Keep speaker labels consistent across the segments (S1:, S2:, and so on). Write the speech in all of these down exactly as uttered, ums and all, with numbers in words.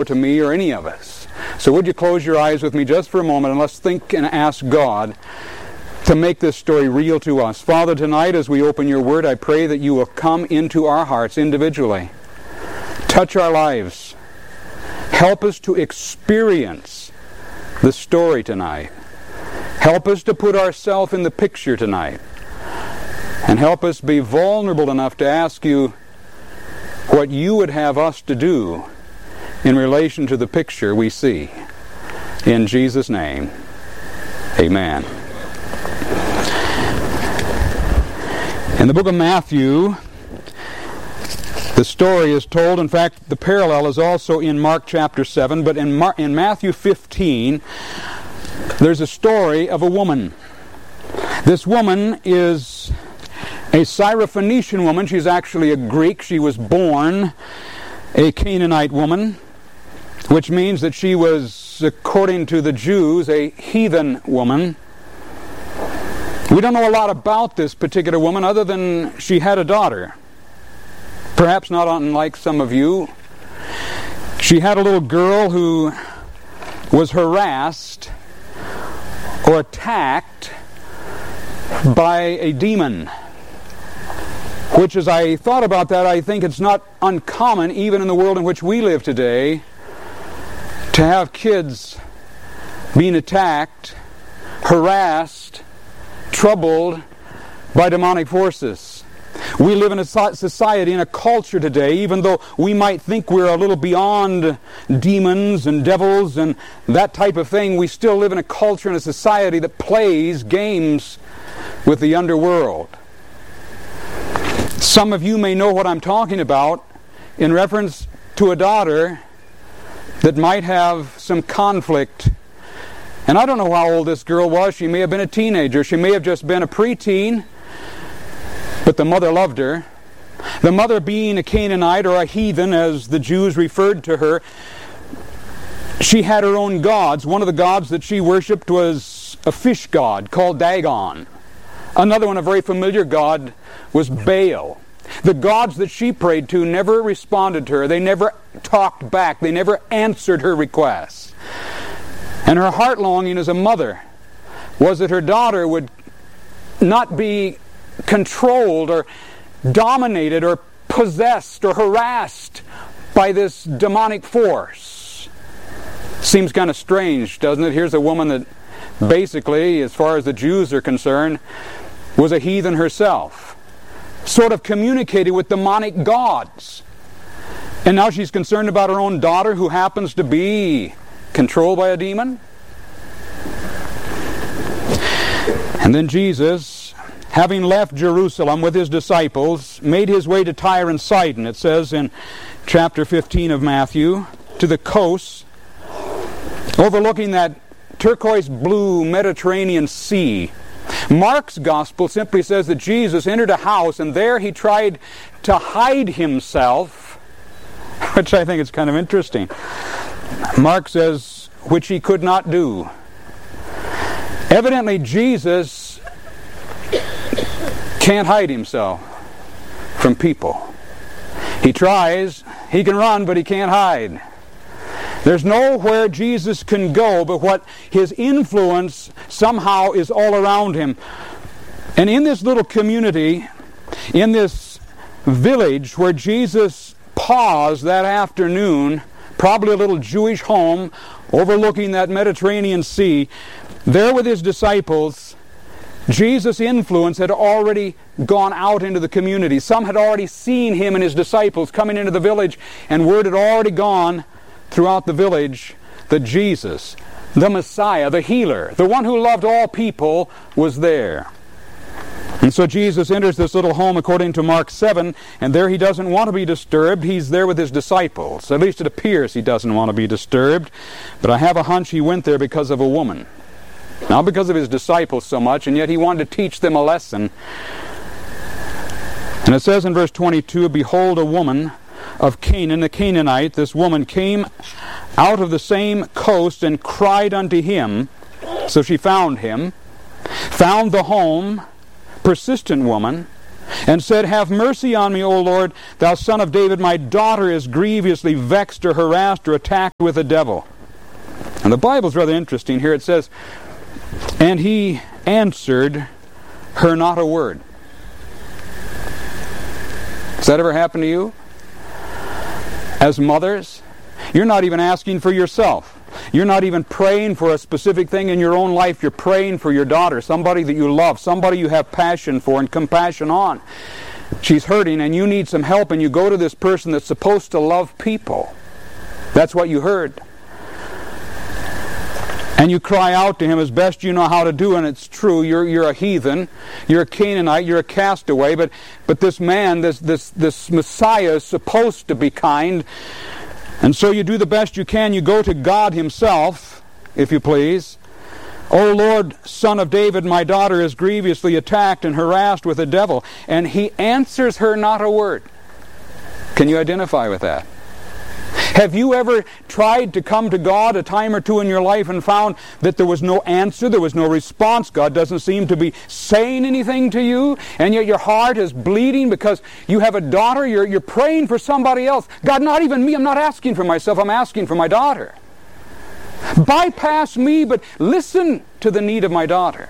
S1: to me or any of us. So would you close your eyes with me just for a moment and let's think and ask God to make this story real to us. Father, tonight as we open your word, I pray that you will come into our hearts individually. Touch our lives. Help us to experience the story tonight. Help us to put ourselves in the picture tonight. And help us be vulnerable enough to ask you what you would have us to do in relation to the picture we see. In Jesus' name, amen. In the book of Matthew, the story is told, in fact, the parallel is also in Mark chapter seven, but in, Mar- in Matthew fifteen, there's a story of a woman. This woman is a Syrophoenician woman. She's actually a Greek. She was born a Canaanite woman, which means that she was, according to the Jews, a heathen woman. We don't know a lot about this particular woman other than she had a daughter. Perhaps not unlike some of you. She had a little girl who was harassed or attacked by a demon. Which, as I thought about that, I think it's not uncommon, even in the world in which we live today, to have kids being attacked, harassed, troubled by demonic forces. We live in a society, in a culture today, even though we might think we're a little beyond demons and devils and that type of thing, we still live in a culture and a society that plays games with the underworld. Some of you may know what I'm talking about in reference to a daughter that might have some conflict. And I don't know how old this girl was. She may have been a teenager. She may have just been a preteen. But the mother loved her. The mother, being a Canaanite or a heathen, as the Jews referred to her, she had her own gods. One of the gods that she worshipped was a fish god called Dagon. Another one, a very familiar god, was Baal. The gods that she prayed to never responded to her. They never talked back. They never answered her requests. And her heart longing as a mother was that her daughter would not be controlled or dominated or possessed or harassed by this demonic force. Seems kind of strange, doesn't it? Here's a woman that basically, as far as the Jews are concerned, was a heathen herself, sort of communicated with demonic gods. And now she's concerned about her own daughter who happens to be controlled by a demon. And then Jesus, having left Jerusalem with his disciples, made his way to Tyre and Sidon, it says in chapter fifteen of Matthew, to the coast, overlooking that turquoise blue Mediterranean Sea. Mark's gospel simply says that Jesus entered a house and there he tried to hide himself, which I think is kind of interesting. Mark says, which he could not do. Evidently Jesus can't hide himself from people. He tries, he can run, but he can't hide. There's nowhere Jesus can go but what his influence somehow is all around him. And in this little community, in this village where Jesus paused that afternoon, probably a little Jewish home overlooking that Mediterranean Sea, there with his disciples, Jesus' influence had already gone out into the community. Some had already seen him and his disciples coming into the village, and word had already gone throughout the village that Jesus, the Messiah, the healer, the one who loved all people, was there. And so Jesus enters this little home according to Mark seven, and there he doesn't want to be disturbed. He's there with his disciples. At least it appears he doesn't want to be disturbed. But I have a hunch he went there because of a woman. Not because of his disciples so much, and yet he wanted to teach them a lesson. And it says in verse twenty-two, "Behold, a woman of Canaan, a Canaanite, this woman came out of the same coast and cried unto him." So she found him, found the home, persistent woman, and said, Have mercy on me, O Lord, thou Son of David. My daughter is grievously vexed or harassed or attacked with a devil. And the Bible's rather interesting here. It says, And he answered her not a word. Has that ever happened to you? As mothers, you're not even asking for yourself. You're not even praying for a specific thing in your own life. You're praying for your daughter, somebody that you love, somebody you have passion for and compassion on. She's hurting and you need some help, and you go to this person that's supposed to love people. That's what you heard. And you cry out to him as best you know how to do, and it's true. You're you're a heathen, you're a Canaanite, you're a castaway. But but this man, this this this Messiah, is supposed to be kind, and so you do the best you can. You go to God Himself, if you please. O Lord, Son of David, my daughter is grievously attacked and harassed with a devil, and He answers her not a word. Can you identify with that? Have you ever tried to come to God a time or two in your life and found that there was no answer, there was no response? God doesn't seem to be saying anything to you, and yet your heart is bleeding because you have a daughter, you're, you're praying for somebody else. God, not even me, I'm not asking for myself, I'm asking for my daughter. Bypass me, but listen to the need of my daughter.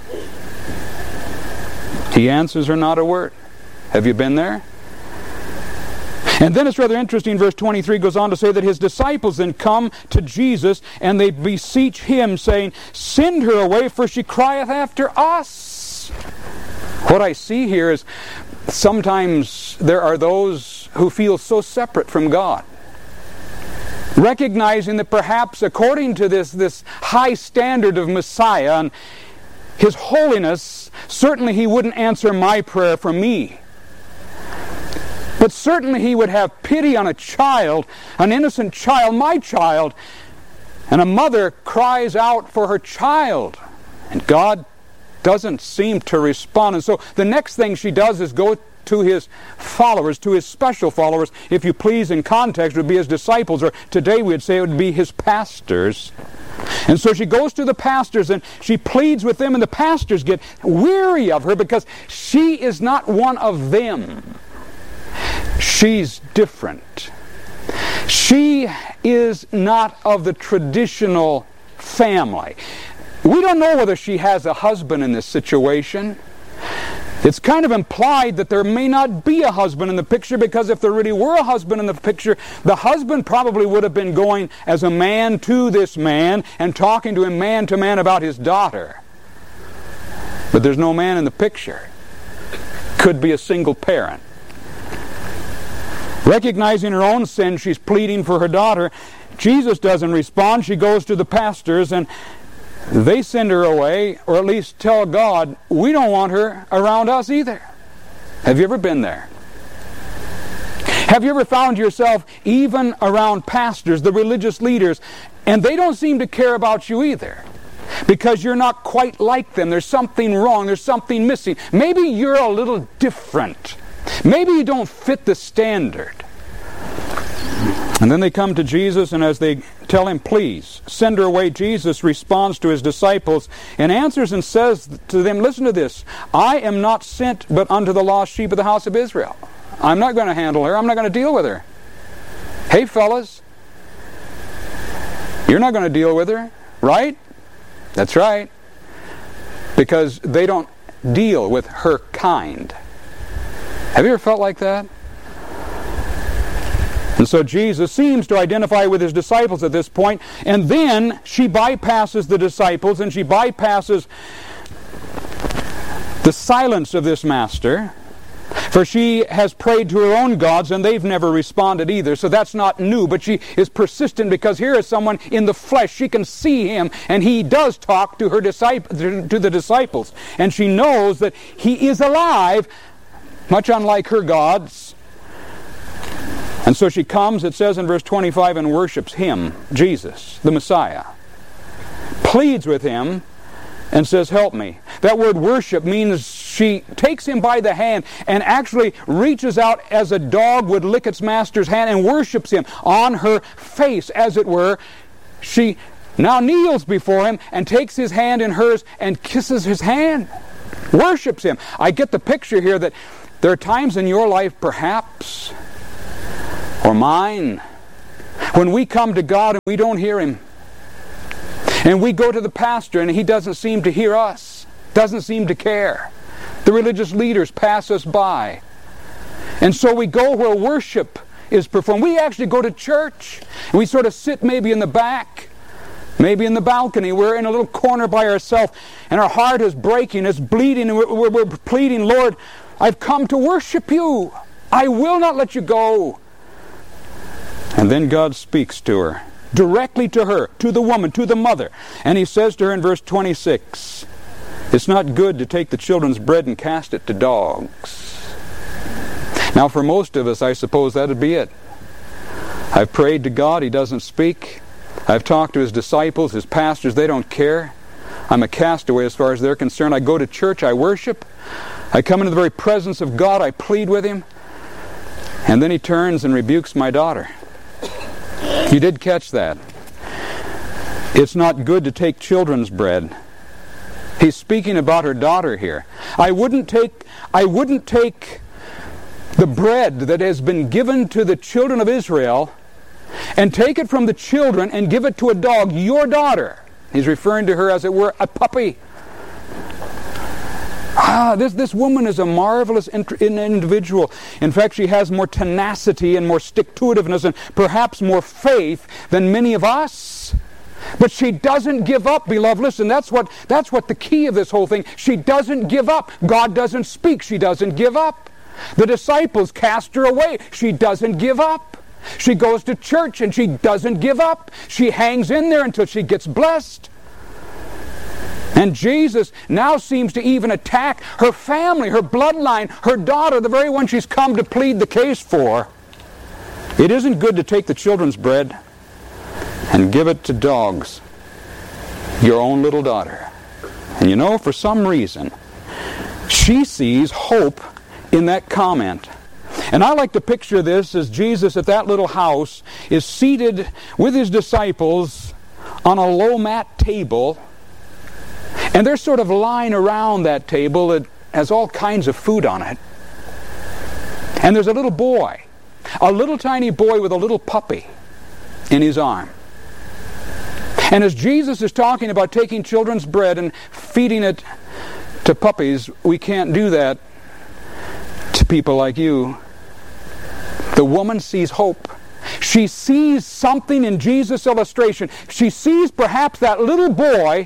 S1: He answers her not a word. Have you been there? And then it's rather interesting, verse twenty-three goes on to say that His disciples then come to Jesus and they beseech Him, saying, Send her away, for she crieth after us. What I see here is sometimes there are those who feel so separate from God, recognizing that perhaps according to this, this high standard of Messiah and His holiness, certainly He wouldn't answer my prayer for me. But certainly He would have pity on a child, an innocent child, my child. And a mother cries out for her child, and God doesn't seem to respond. And so the next thing she does is go to His followers, to His special followers, if you please, in context would be His disciples, or today we would say it would be His pastors. And so she goes to the pastors and she pleads with them, and the pastors get weary of her because she is not one of them. She's different. She is not of the traditional family. We don't know whether she has a husband in this situation. It's kind of implied that there may not be a husband in the picture, because if there really were a husband in the picture, the husband probably would have been going as a man to this man and talking to him man to man about his daughter. But there's no man in the picture. Could be a single parent. Recognizing her own sin, she's pleading for her daughter. Jesus doesn't respond. She goes to the pastors and they send her away, or at least tell God, we don't want her around us either. Have you ever been there? Have you ever found yourself even around pastors, the religious leaders, and they don't seem to care about you either? Because you're not quite like them. There's something wrong. There's something missing. Maybe you're a little different. Maybe you don't fit the standard. And then they come to Jesus, and as they tell Him, please, send her away, Jesus responds to His disciples and answers and says to them, listen to this, I am not sent but unto the lost sheep of the house of Israel. I'm not going to handle her. I'm not going to deal with her. Hey, fellas, you're not going to deal with her, right? That's right. Because they don't deal with her kind. Have you ever felt like that? And so Jesus seems to identify with His disciples at this point, and then she bypasses the disciples and she bypasses the silence of this master, for she has prayed to her own gods and they've never responded either. So that's not new, but she is persistent because here is someone in the flesh. She can see Him, and He does talk to her disciples, to the disciples, and she knows that He is alive, much unlike her gods. And so she comes, it says in verse twenty-five, and worships Him, Jesus, the Messiah. Pleads with Him and says, help me. That word worship means she takes Him by the hand and actually reaches out as a dog would lick its master's hand and worships Him on her face, as it were. She now kneels before Him and takes His hand in hers and kisses His hand. Worships Him. I get the picture here that there are times in your life, perhaps, or mine, when we come to God and we don't hear Him. And we go to the pastor and he doesn't seem to hear us, doesn't seem to care. The religious leaders pass us by. And so we go where worship is performed. We actually go to church and we sort of sit maybe in the back, maybe in the balcony. We're in a little corner by ourselves and our heart is breaking, it's bleeding, and we're, we're, we're pleading, Lord, I've come to worship you. I will not let you go. And then God speaks to her, directly to her, to the woman, to the mother. And He says to her in verse twenty-six, it's not good to take the children's bread and cast it to dogs. Now for most of us, I suppose that'd be it. I've prayed to God, He doesn't speak. I've talked to His disciples, His pastors, they don't care. I'm a castaway as far as they're concerned. I go to church, I worship. I come into the very presence of God, I plead with Him. And then He turns and rebukes my daughter. You did catch that. It's not good to take children's bread. He's speaking about her daughter here. I wouldn't take, I wouldn't take the bread that has been given to the children of Israel and take it from the children and give it to a dog, your daughter. He's referring to her as it were a puppy. Ah, this, this woman is a marvelous individual. In fact, she has more tenacity and more stick-to-itiveness and perhaps more faith than many of us. But she doesn't give up, beloved. Listen, that's what, that's what the key of this whole thing. She doesn't give up. God doesn't speak. She doesn't give up. The disciples cast her away. She doesn't give up. She goes to church and she doesn't give up. She hangs in there until she gets blessed. And Jesus now seems to even attack her family, her bloodline, her daughter, the very one she's come to plead the case for. It isn't good to take the children's bread and give it to dogs, your own little daughter. And you know, for some reason, she sees hope in that comment. And I like to picture this as Jesus at that little house is seated with His disciples on a low mat table, and they're sort of lying around that table that has all kinds of food on it. And there's a little boy, a little tiny boy with a little puppy in his arm. And as Jesus is talking about taking children's bread and feeding it to puppies, we can't do that to people like you. The woman sees hope. She sees something in Jesus' illustration. She sees perhaps that little boy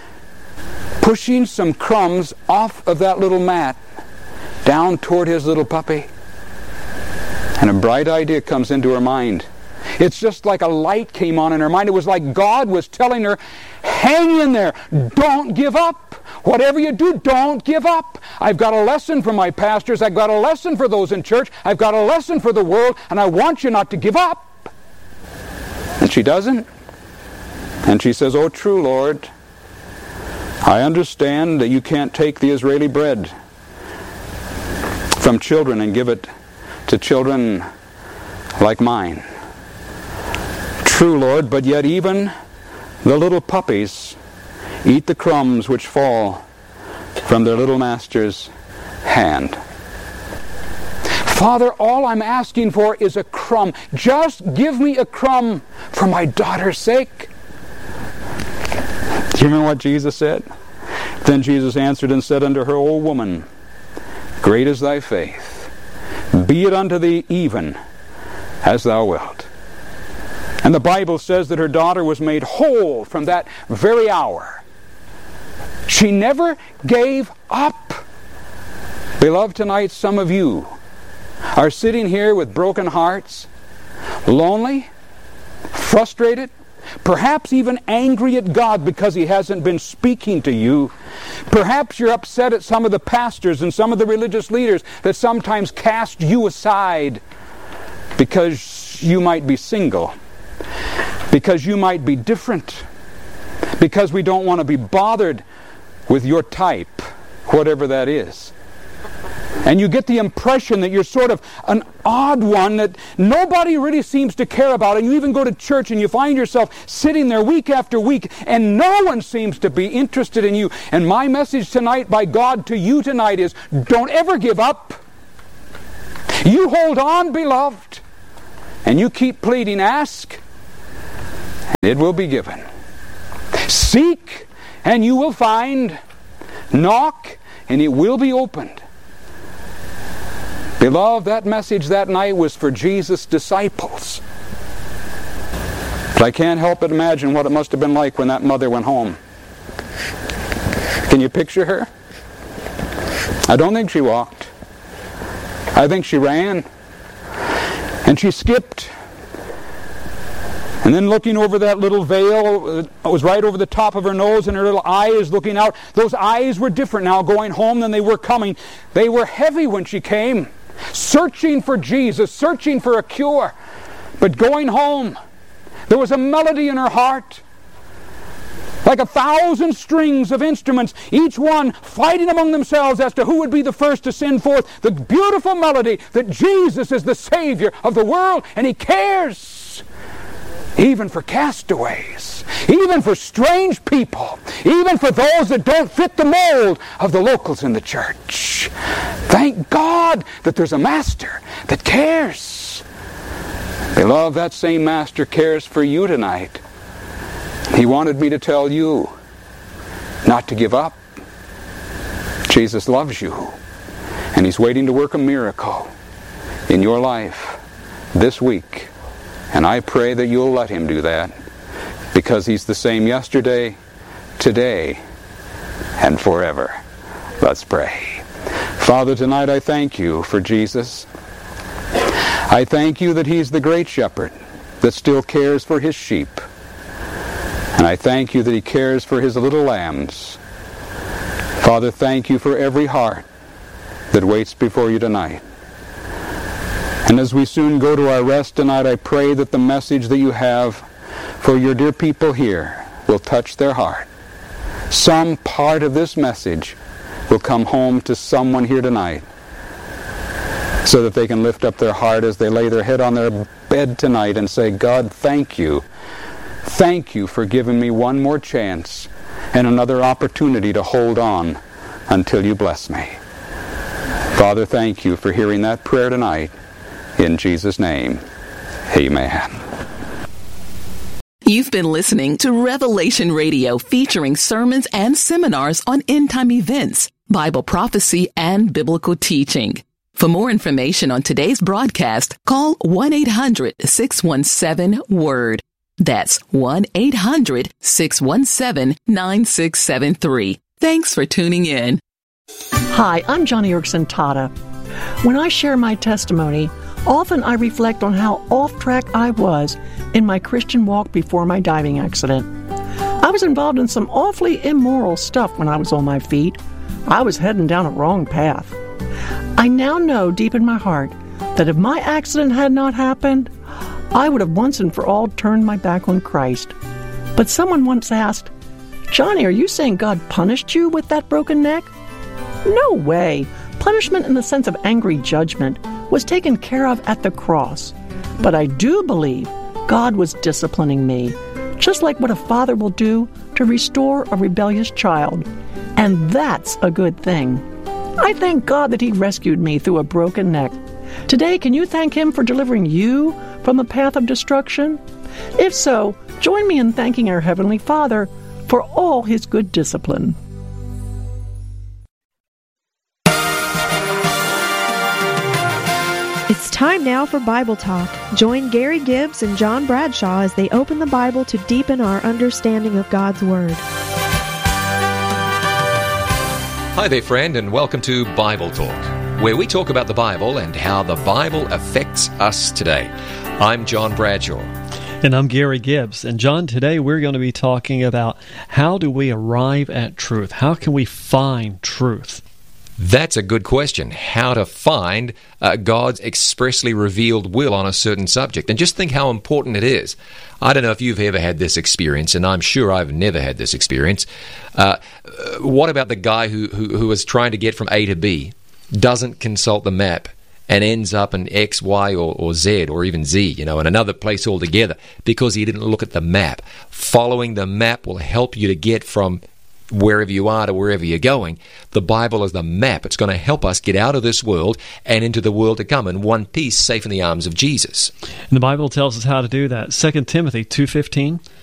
S1: pushing some crumbs off of that little mat down toward his little puppy. And a bright idea comes into her mind. It's just like a light came on in her mind. It was like God was telling her, hang in there. Don't give up. Whatever you do, don't give up. I've got a lesson for my pastors. I've got a lesson for those in church. I've got a lesson for the world, and I want you not to give up. And she doesn't. And she says, oh, true Lord, I understand that you can't take the Israeli bread from children and give it to children like mine. True, Lord, but yet even the little puppies eat the crumbs which fall from their little master's hand. Father, all I'm asking for is a crumb. Just give me a crumb for my daughter's sake. Do you remember what Jesus said? Then Jesus answered and said unto her, O woman, great is thy faith. Be it unto thee even as thou wilt. And the Bible says that her daughter was made whole from that very hour. She never gave up. Beloved, tonight some of you are sitting here with broken hearts, lonely, frustrated, perhaps even angry at God because He hasn't been speaking to you. Perhaps you're upset at some of the pastors and some of the religious leaders that sometimes cast you aside because you might be single, because you might be different, because we don't want to be bothered with your type, whatever that is. And you get the impression that you're sort of an odd one that nobody really seems to care about. And you even go to church and you find yourself sitting there week after week and no one seems to be interested in you. And my message tonight by God to you tonight is, don't ever give up. You hold on, beloved, and you keep pleading. Ask, and it will be given. Seek, and you will find. Knock, and it will be opened. Beloved, that message that night was for Jesus' disciples. But I can't help but imagine what it must have been like when that mother went home. Can you picture her? I don't think she walked. I think she ran. And she skipped. And then looking over that little veil, it was right over the top of her nose, and her little eyes looking out. Those eyes were different now going home than they were coming. They were heavy when she came, searching for Jesus, searching for a cure. But going home, there was a melody in her heart, like a thousand strings of instruments, each one fighting among themselves as to who would be the first to send forth the beautiful melody that Jesus is the Savior of the world, and He cares. Even for castaways, even for strange people, even for those that don't fit the mold of the locals in the church. Thank God that there's a master that cares. Beloved, that same master cares for you tonight. He wanted me to tell you not to give up. Jesus loves you, and He's waiting to work a miracle in your life this week. And I pray that you'll let Him do that, because He's the same yesterday, today, and forever. Let's pray. Father, tonight I thank You for Jesus. I thank You that He's the great shepherd that still cares for His sheep. And I thank You that He cares for His little lambs. Father, thank You for every heart that waits before You tonight. And as we soon go to our rest tonight, I pray that the message that You have for Your dear people here will touch their heart. Some part of this message will come home to someone here tonight, so that they can lift up their heart as they lay their head on their bed tonight and say, God, thank You. Thank You for giving me one more chance and another opportunity to hold on until You bless me. Father, thank You for hearing that prayer tonight. In Jesus' name, amen.
S2: You've been listening to Revelation Radio, featuring sermons and seminars on end-time events, Bible prophecy, and biblical teaching. For more information on today's broadcast, call one eight hundred six one seven WORD. That's one eight hundred six one seven nine six seven three. Thanks for tuning in.
S3: Hi, I'm Joni Eareckson Tada. When I share my testimony, often I reflect on how off track I was in my Christian walk before my diving accident. I was involved in some awfully immoral stuff when I was on my feet. I was heading down a wrong path. I now know deep in my heart that if my accident had not happened, I would have once and for all turned my back on Christ. But someone once asked, Joni, are you saying God punished you with that broken neck? No way. Punishment in the sense of angry judgment was taken care of at the cross. But I do believe God was disciplining me, just like what a father will do to restore a rebellious child. And that's a good thing. I thank God that He rescued me through a broken neck. Today, can you thank Him for delivering you from the path of destruction? If so, join me in thanking our Heavenly Father for all His good discipline.
S4: It's time now for Bible Talk. Join Gary Gibbs and John Bradshaw as they open the Bible to deepen our understanding of God's Word.
S5: Hi there, friend, and welcome to Bible Talk, where we talk about the Bible and how the Bible affects us today. I'm John Bradshaw.
S6: And I'm Gary Gibbs. And John, today we're going to be talking about how do we arrive at truth? How can we find truth?
S5: That's a good question. How to find uh, God's expressly revealed will on a certain subject. And just think how important it is. I don't know if you've ever had this experience, and I'm sure I've never had this experience. Uh, what about the guy who, who, who is trying to get from A to B, doesn't consult the map, and ends up in X, Y, or, or Z, or even Z, you know, in another place altogether, because he didn't look at the map? Following the map will help you to get from wherever you are to wherever you're going. The Bible is the map. It's going to help us get out of this world and into the world to come in one piece, safe in the arms of Jesus.
S6: And the Bible tells us how to do that. Second Timothy two fifteen,